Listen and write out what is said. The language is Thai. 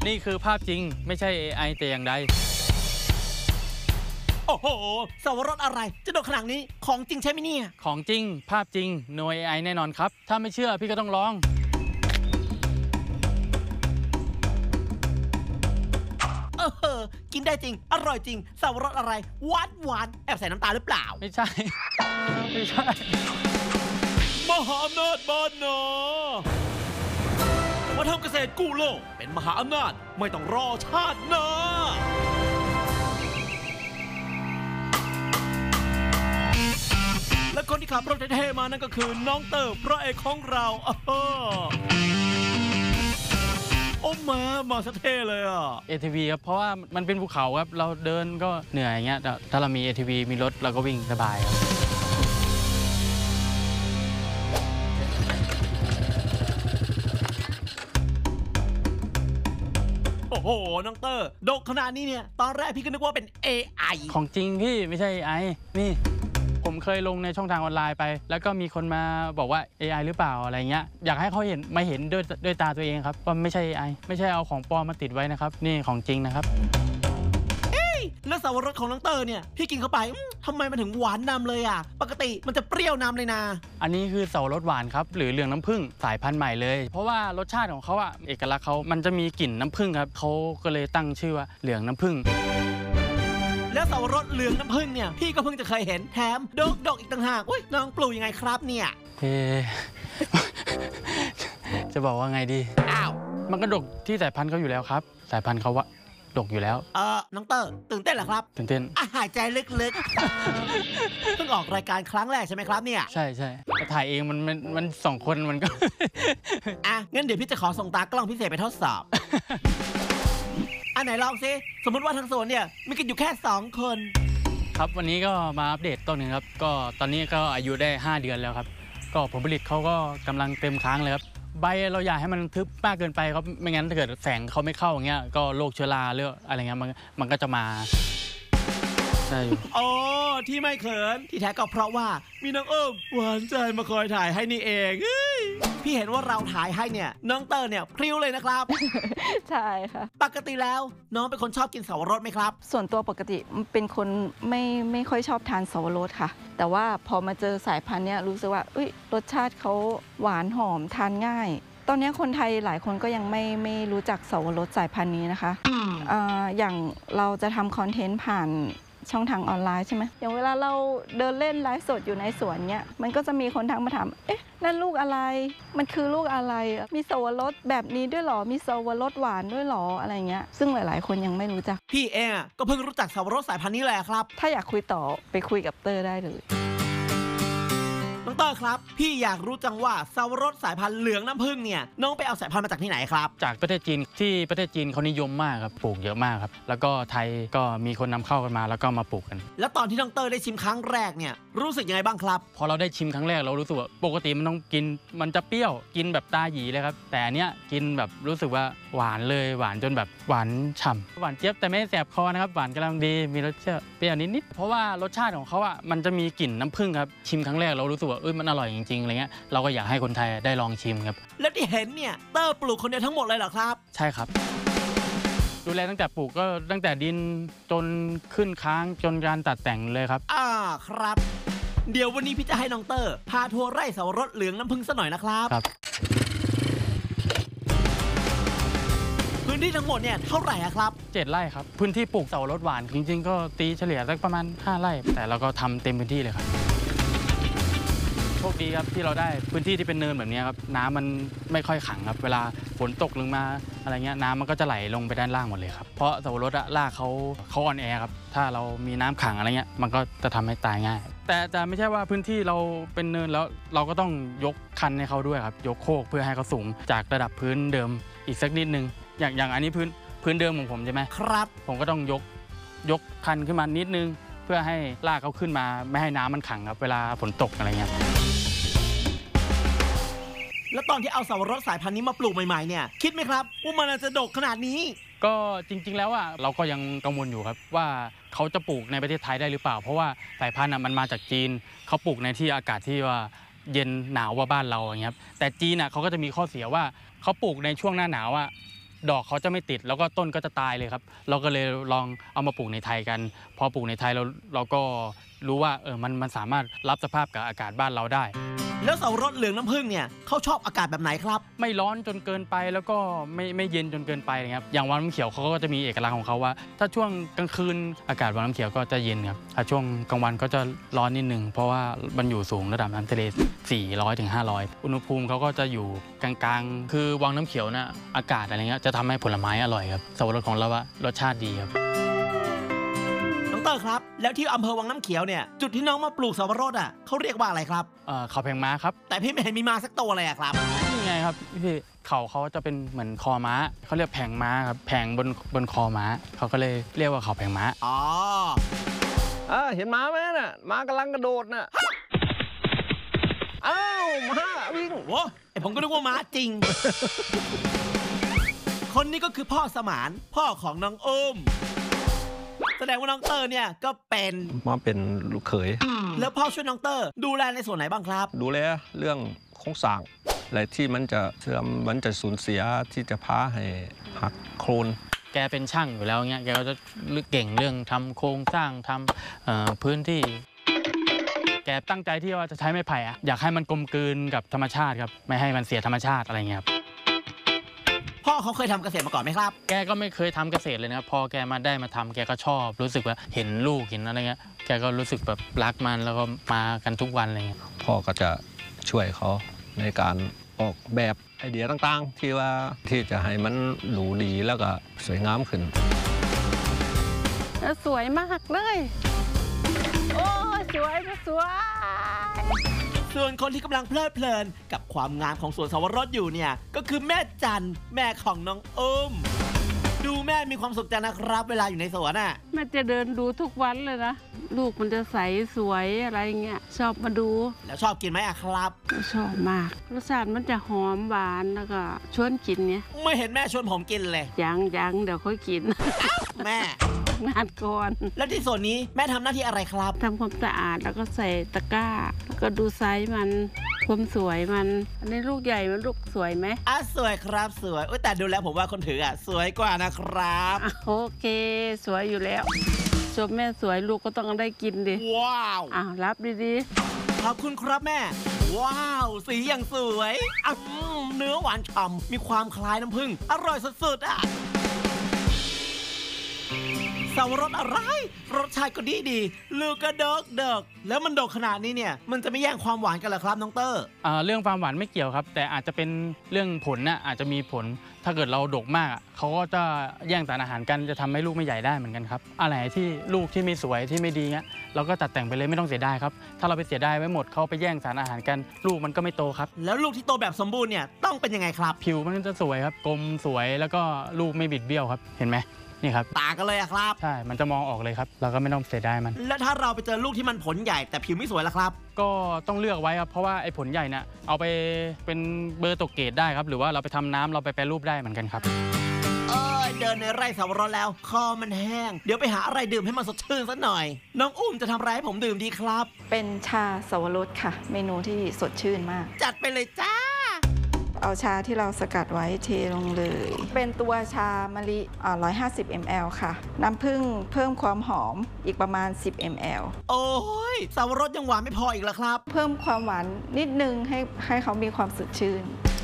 นี่คือภาพจริงไม่ใช่ AI แต่อย่างใดโอ้โหสวรสอะไรจะโดนขนาดนี้ของจริงใช่ไหมเนี่ยของจริงภาพจริง no AI แน่นอนครับถ้าไม่เชื่อพี่ก็ต้องลองกินได้จริงอร่อยจริงสวรสอะไรหวานแอบใส่น้ำตาลหรือเปล่าไม่ใช่ไม่ใช่มหาอำนาจบ้านนามาทำเกษตรกู้โลกเป็นมหาอำนาจไม่ต้องรอชาติหน้าและคนที่ขับรถเท่ๆมานั่นก็คือน้องเติบพระเอกของเราโอ้มาซะเท่เลยอ่ะ ATV ครับเพราะว่ามันเป็นภูเขาครับเราเดินก็เหนื่อยอย่างเงี้ยถ้าเรามี ATV มีรถเราก็วิ่งสบายครับโอ้โหน้องเตอร์ดกขนาดนี้เนี่ยตอนแรกพี่ก็นึกว่าเป็น AI ของจริงพี่ไม่ใช่ AI นี่ผมเคยลงในช่องทางออนไลน์ไปแล้วก็มีคนมาบอกว่า AI หรือเปล่าอะไรเงี้ยอยากให้เขาเห็นด้วยตาตัวเองครับว่าไม่ใช่ AI ไม่ใช่เอาของปลอมมาติดไว้นะครับนี่ของจริงนะครับแล้วสวรสของน้องเตอร์เนี่ยพี่กินเข้าไปทำไมมันถึงหวานนำเลยอ่ะปกติมันจะเปรี้ยวนำเลยนะอันนี้คือเสารสหวานครับหรือเหลืองน้ำผึ้งสายพันธุ์ใหม่เลยเพราะว่ารสชาติของเขาอ่ะเอกลักษณ์เขามันจะมีกลิ่นน้ำผึ้งครับเขาก็เลยตั้งชื่อว่าเหลืองน้ำผึ้งแล้วสวรสเหลืองน้ำผึ้งเนี่ยพี่ก็เพิ่งจะเคยเห็นแถมดกอีกต่างหากอุ้ยน้องปลูกยังไงครับเนี่ยจะบอกว่าไงดีอ้าวมันก็ดกที่สายพันธุ์เขาอยู่แล้วครับสายพันธุ์เขาว่าดกอยู่แล้วน้องเตอร์ตื่นเต้นเหรอครับตื่นเต้นหายใจลึกๆเพิ่งออกรายการครั้งแรกใช่ไหมครับเนี่ยใช่ถ่ายเองมัน2 คนมันก็งั้นเดี๋ยวพี่จะขอส่งตากล้องพิเศษไปทดสอบอันไหนลองซิสมมติว่าทั้งสวนเนี่ยมีกันอยู่แค่2 คนครับวันนี้ก็มาอัปเดตต้นหนึ่งครับก็ตอนนี้ก็อายุได้5 เดือนแล้วครับก็ผลผลิตเขาก็กำลังเต็มค้างเลยครับใบเราอยากให้มันทึบมากเกินไปครับไม่งั้นถ้าเกิดแสงเขาไม่เข้าอย่างเงี้ยก็โรคเชื้อราหรืออะไรเงี้ยมันก็จะมาใช่อ๋อที่ไม่เขินที่แท้ก็เพราะว่ามีน้องเอิบหวานใจมาคอยถ่ายให้นี่เองพี่เห็นว่าเราถ่ายให้เนี่ยน้องเตอร์เนี่ยพริ้วเลยนะครับใช่ค่ะปกติแล้วน้องเป็นคนชอบกินสวรสไหมครับส่วนตัวปกติเป็นคนไม่ค่อยชอบทานสวรสค่ะแต่ว่าพอมาเจอสายพันธุ์เนี้ยรู้สึกว่ารสชาติเขาหวานหอมทานง่ายตอนนี้คนไทยหลายคนก็ยังไม่รู้จักสวรสสายพันธุ์นี้นะคะอย่างเราจะทำคอนเทนต์ผ่านช่องทางออนไลน์ใช่ไหมอย่างเวลาเราเดินเล่นไลฟ์สดอยู่ในสวนเนี้ยมันก็จะมีคนทักมาถามนั่นลูกอะไรมันคือลูกอะไรมีสวรสแบบนี้ด้วยหรอมีสวรสหวานด้วยหรออะไรเงี้ยซึ่งหลายๆคนยังไม่รู้จักพี่เองก็เพิ่งรู้จักสวรสสายพันธุ์นี้แหละครับถ้าอยากคุยต่อไปคุยกับเตอร์ได้เลยน้องเตอร์ครับพี่อยากรู้จังว่าสวรสสายพันธุ์เหลืองน้ำผึ้งเนี่ยน้องไปเอาสายพันธุ์มาจากที่ไหนครับจากประเทศจีนที่ประเทศจีนเขานิยมมากครับปลูกเยอะมากครับแล้วก็ไทยก็มีคนนำเข้ากันมาแล้วก็มาปลูกกันแล้วตอนที่น้องเตอร์ได้ชิมครั้งแรกเนี่ยรู้สึกยังไงบ้างครับพอเราได้ชิมครั้งแรกเรารู้สึกว่าปกติมันต้องกินมันจะเปรี้ยวกินแบบตาหยีเลยครับแต่อันเนี้ยกินแบบรู้สึกว่าหวานเลยหวานจนแบบหวานฉ่ำหวานเจี๊ยบแต่ไม่แสบคอนะครับหวานกำลังดีมีรสชาติเปรี้ยวนิดๆเพราะว่ารสชาติของเขาอ่ะมันจะมีกลิ่นน้ำผึ้งครับชิมครั้งแรกเรารู้สึกว่ามันอร่อยจริงๆอะไรเงี้ยเราก็อยากให้คนไทยได้ลองชิมครับแล้วที่เห็นเนี่ยเตอร์ปลูกคนเดียวทั้งหมดเลยเหรอครับใช่ครับดูแลตั้งแต่ปลูกก็ตั้งแต่ดินจนขึ้นค้างจนการตัดแต่งเลยครับครับเดี๋ยววันนี้พี่จะให้น้องเตอร์พาทัวร์ไร่สวรสเหลืองน้ำผึ้งซะหน่อยนะครับพื้นที่ทั้งหมดเนี่ยเท่าไหร่ครับ 7 ไร่ครับพื้นที่ปลูกสวรสหวานจริงๆก็ตีเฉลี่ยสักประมาณ5 ไร่แต่เราก็ทำเต็มพื้นที่เลยครับโชคดีครับที่เราได้พื้นที่ที่เป็นเนินแบบนี้ครับน้ำมันไม่ค่อยขังครับเวลาฝนตกลงมาอะไรเงี้ยน้ำมันก็จะไหลลงไปด้านล่างหมดเลยครับเพราะสวรสรากเขาอ่อนแอครับถ้าเรามีน้ำขังอะไรเงี้ยมันก็จะทำให้ตายง่ายแต่ไม่ใช่ว่าพื้นที่เราเป็นเนินแล้วเราก็ต้องยกคันให้เขาด้วยครับยกโคกเพื่อให้เขาสูงจากระดับพื้นเดิมอีกสักนิดนึงอย่างอันนี้พื้นเดิมของผมใช่ไหมครับผมก็ต้องยกคันขึ้นมานิดนึงเพื่อให้รากเขาขึ้นมาไม่ให้น้ำมันขังครับเวลาฝนตกอะไรเงี้ยแล้วตอนที่เอาสวรสสายพันธุ์นี้มาปลูกใหม่ๆเนี่ยคิดไหมครับว่ามันจะดกขนาดนี้ก็จริงๆแล้วเราก็ยังกังวลอยู่ครับว่าเขาจะปลูกในประเทศไทยได้หรือเปล่าเพราะว่าสายพันธุ์มันมาจากจีนเขาปลูกในที่อากาศที่ว่าเย็นหนาวกว่าบ้านเราอย่างเงี้ยครับแต่จีนเขาก็จะมีข้อเสียว่าเขาปลูกในช่วงหน้าหนาวดอกเขาจะไม่ติดแล้วก็ต้นก็จะตายเลยครับเราก็เลยลองเอามาปลูกในไทยกันพอปลูกในไทยเราก็รู้ว่ามันสามารถรับสภาพกับอากาศบ้านเราได้แล้วเสาวรสเหลืองน้ำผึ้งเนี่ยเขาชอบอากาศแบบไหนครับไม่ร้อนจนเกินไปแล้วก็ไม่เย็นจนเกินไปนะครับอย่างวังน้ำเขียวเขาก็จะมีเอกลักษณ์ของเขาว่า ถ้าช่วงกลางคืนอากาศวังน้ำเขียวก็จะเย็นครับถ้าช่วงกลางวันก็จะร้อนนิดนึงเพราะว่ามันอยู่สูงระดับน้ำทะเล 400 ถึง 500 อุณหภูมิเขาก็จะอยู่กลางๆคือวังน้ำเขียวนะอากาศอะไรเงี้ยจะทำให้ผลไม้อร่อยครับสับปะรดของเราอะรสชาติดีครับน้องเตอร์ครับแล้วที่อำเภอวังน้ำเขียวเนี่ยจุดที่น้องมาปลูกสับปะรดอ่ะเขาเรียกว่าอะไรครับเขาแพงม้าครับแต่พี่ไม่เห็นมีมาสักตัวเลยอะครับนี่ไงครับพี่เขาจะเป็นเหมือนคอม้าเขาเรียกแผงม้าครับแผงบนคอม้าเขาก็เลยเรียกว่าเขาแผงม้าอ๋อเห็นม้าไหมน่ะม้ากำลังกระโดดน่ะอ้าวม้าวิ่งโอ้ไอผมก็นึกว่าม้าจริง คนนี้ก็คือพ่อสมานพ่อของน้องอุ้มแสดงว่าน้องเตอร์เนี่ยก็เป็นมาเป็นลูกเขยแล้วพ่อช่วยน้องเตอร์ดูแลในส่วนไหนบ้างครับดูแลเรื่องโครงสร้างอะไรที่มันจะเสื่อมมันจะสูญเสียที่จะพาให้หักโครนแกเป็นช่างอยู่แล้วเงี้ยแกก็จะเก่งเรื่องทำโครงสร้างทำพื้นที่แกตั้งใจที่ว่าจะใช้ไม้ไผ่อยากให้มันกลมกลืนกับธรรมชาติครับไม่ให้มันเสียธรรมชาติอะไรเงี้ยครับพ่อเขาเคยทำเกษตรมาก่อนไหมครับแกก็ไม่เคยทำเกษตรเลยนะครับพอแกมาได้มาทำแกก็ชอบรู้สึกว่าเห็นลูกเห็นอะไรเงี้ยแกก็รู้สึกแบบรักมันแล้วก็มากันทุกวันอะไรเงี้ยพ่อก็จะช่วยเขาในการออกแบบไอเดียต่างๆที่จะให้มันหรูดีแล้วก็สวยงามขึ้นสวยมากเลยโอ้สวยสวยส่วนคนที่กำลังเพลิดเพลินกับความงามของสวนสับปะรดอยู่เนี่ยก็คือแม่จันแม่ของน้องอุ้มดูแม่มีความสุขจังนะครับเวลาอยู่ในสวนน่ะแม่จะเดินดูทุกวันเลยนะลูกมันจะใสสวยอะไรเงี้ยชอบมาดูแล้วชอบกินไหมอะครับชอบมากรสชาติมันจะหอมหวานแล้วก็ชวนกินเนี่ยไม่เห็นแม่ชวนผมกินเลยยังเดี๋ยวค่อยกินแม่งานก่อนแล้วที่ส่วนนี้แม่ทำหน้าที่อะไรครับทำความสะอาดแล้วก็ใส่ตะกร้าแล้วก็ดูไซส์มันความสวยมันอันนี้ลูกใหญ่มันลูกสวยไหมสวยครับสวยแต่ดูแล้วผมว่าคนถือสวยกว่านะครับโอเคสวยอยู่แล้วชมแม่สวยลูกก็ต้องได้กินดิว้าวรับดีๆขอบคุณครับแม่ว้าวสีอย่างสวยเนื้อหวานฉ่ำมีความคล้ายน้ำผึ้งอร่อยสุดๆสับปะรดอะไรรสชาติก็ดีลูกก็ดกแล้วมันดกขนาดนี้เนี่ยมันจะไม่แย่งความหวานกันเหรอครับน้องเตอร์เรื่องความหวานไม่เกี่ยวครับแต่อาจจะเป็นเรื่องผลน่ะอาจจะมีผลถ้าเกิดเราดกมากเขาก็จะแย่งสารอาหารกันจะทำให้ลูกไม่ใหญ่ได้เหมือนกันครับอะไรที่ลูกที่ไม่สวยที่ไม่ดีเงี้ยเราก็ตัดแต่งไปเลยไม่ต้องเสียดายครับถ้าเราไปเสียดายไว้หมดเขาไปแย่งสารอาหารกันลูกมันก็ไม่โตครับแล้วลูกที่โตแบบสมบูรณ์เนี่ยต้องเป็นยังไงครับผิวมันจะสวยครับกลมสวยแล้วก็ลูกไม่บิดเบี้ยวครับเห็นไหมนี่ครับต่างกันเลยครับใช่มันจะมองออกเลยครับเราก็ไม่ต้องเสียดายมันแล้วถ้าเราไปเจอลูกที่มันผลใหญ่แต่ผิวไม่สวยล่ะครับก็ต้องเลือกไว้ครับเพราะว่าไอ้ผลใหญ่น่ะเอาไปเป็นเบอร์ตกเกรดได้ครับหรือว่าเราไปทำน้ำเราไปแปรรูปได้เหมือนกันครับเดินในไร่สับปะรดแล้วคอมันแห้งเดี๋ยวไปหาอะไรดื่มให้มันสดชื่นสักหน่อยน้องอุ้มจะทำอะไรให้ผมดื่มดีครับเป็นชาสับปะรดค่ะเมนูที่สดชื่นมากจัดไปเลยจ้าเอาชาที่เราสกัดไว้เทลงเลยเป็นตัวชามะลิ150 ml ค่ะน้ำผึ้งเพิ่มความหอมอีกประมาณ10 ml โอ้ยสับปะรดยังหวานไม่พออีกเหรอครับเพิ่มความหวานนิดนึงให้เขามีความสดชื่น